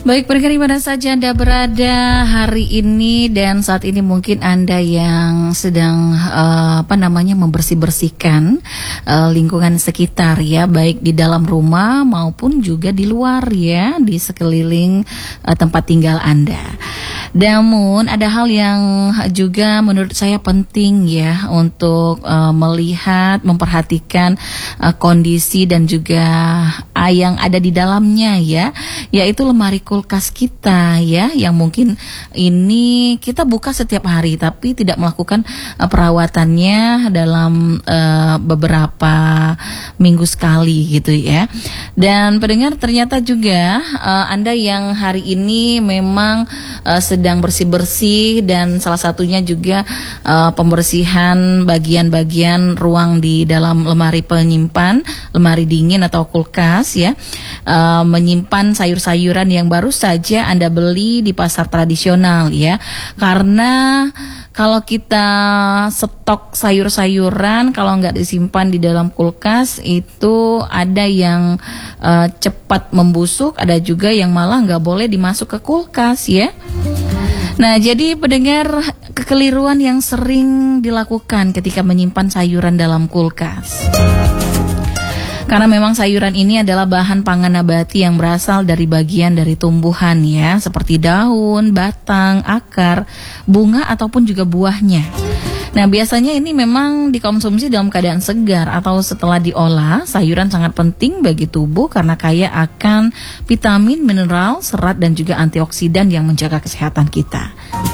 Baik, pendengar di mana saja Anda berada hari ini dan saat ini mungkin Anda yang sedang membersih-bersihkan lingkungan sekitar ya, baik di dalam rumah maupun juga di luar ya, di sekeliling tempat tinggal Anda. Namun ada hal yang juga menurut saya penting ya untuk melihat, memperhatikan kondisi dan juga yang ada di dalamnya ya, yaitu lemari kulkas kita ya, yang mungkin ini kita buka setiap hari tapi tidak melakukan perawatannya dalam beberapa minggu sekali gitu ya. Dan pendengar, ternyata juga Anda yang hari ini memang sedang bersih-bersih dan salah satunya juga pembersihan bagian-bagian ruang di dalam lemari penyimpan, lemari dingin atau kulkas ya, menyimpan sayur-sayuran yang baru saja Anda beli di pasar tradisional ya. Karena kalau kita stok sayur-sayuran, kalau nggak disimpan di dalam kulkas itu ada yang cepat membusuk, ada juga yang malah nggak boleh dimasuk ke kulkas ya. Nah, jadi pendengar, kekeliruan yang sering dilakukan ketika menyimpan sayuran dalam kulkas. Karena memang sayuran ini adalah bahan pangan nabati yang berasal dari bagian dari tumbuhan ya, seperti daun, batang, akar, bunga ataupun juga buahnya. Nah, biasanya ini memang dikonsumsi dalam keadaan segar atau setelah diolah. Sayuran sangat penting bagi tubuh karena kaya akan vitamin, mineral, serat dan juga antioksidan yang menjaga kesehatan kita.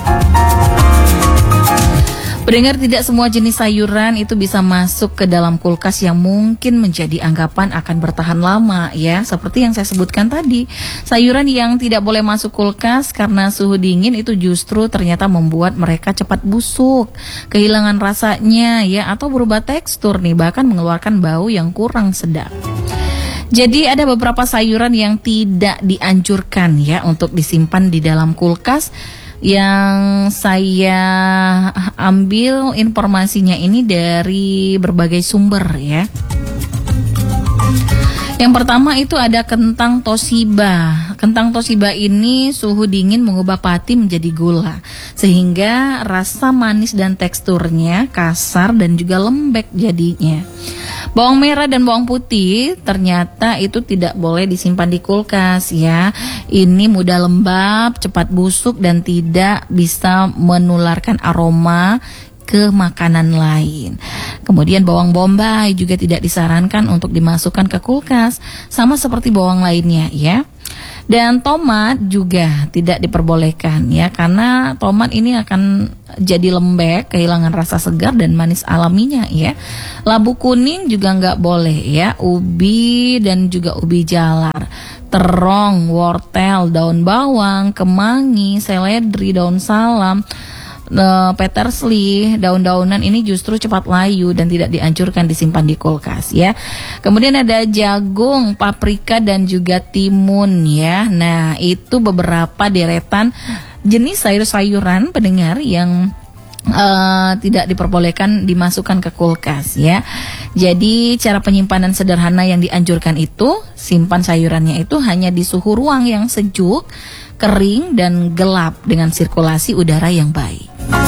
Pendengar, tidak semua jenis sayuran itu bisa masuk ke dalam kulkas yang mungkin menjadi anggapan akan bertahan lama ya. Seperti yang saya sebutkan tadi, sayuran yang tidak boleh masuk kulkas karena suhu dingin itu justru ternyata membuat mereka cepat busuk, kehilangan rasanya ya, atau berubah tekstur nih, bahkan mengeluarkan bau yang kurang sedap. Jadi ada beberapa sayuran yang tidak dianjurkan ya untuk disimpan di dalam kulkas. Yang saya ambil informasinya ini dari berbagai sumber ya. Yang pertama itu ada kentang Toshiba. Kentang Toshiba ini suhu dingin mengubah pati menjadi gula, sehingga rasa manis dan teksturnya kasar dan juga lembek jadinya. Bawang merah dan bawang putih ternyata itu tidak boleh disimpan di kulkas ya. Ini mudah lembab, cepat busuk dan tidak bisa menularkan aroma ke makanan lain. Kemudian bawang bombay juga tidak disarankan untuk dimasukkan ke kulkas, sama seperti bawang lainnya ya. Dan tomat juga tidak diperbolehkan ya, karena tomat ini akan jadi lembek, kehilangan rasa segar dan manis alaminya ya. Labu kuning juga nggak boleh ya, ubi dan juga ubi jalar, terong, wortel, daun bawang, kemangi, seledri, daun salam, peterseli, daun-daunan ini justru cepat layu dan tidak dianjurkan disimpan di kulkas ya. Kemudian ada jagung, paprika dan juga timun ya. Nah, itu beberapa deretan jenis sayur-sayuran pendengar yang tidak diperbolehkan dimasukkan ke kulkas ya. Jadi cara penyimpanan sederhana yang dianjurkan itu, simpan sayurannya itu hanya di suhu ruang yang sejuk, kering dan gelap dengan sirkulasi udara yang baik.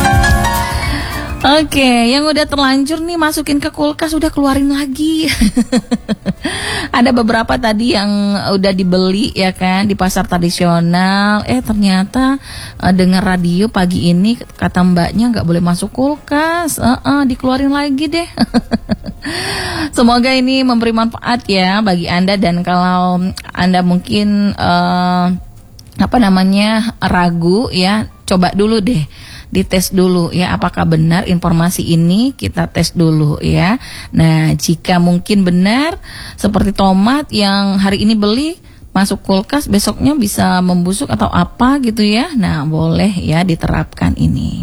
Oke, yang udah terlanjur nih masukin ke kulkas udah keluarin lagi. Ada beberapa tadi yang udah dibeli ya kan di pasar tradisional. Ternyata dengar radio pagi ini kata mbaknya nggak boleh masuk kulkas. Dikeluarin lagi deh. Semoga ini memberi manfaat ya bagi Anda, dan kalau Anda mungkin ragu ya, coba dulu deh, dites dulu ya, apakah benar informasi ini, kita tes dulu ya. Nah, jika mungkin benar seperti tomat yang hari ini beli masuk kulkas besoknya bisa membusuk atau apa gitu ya, nah boleh ya diterapkan ini.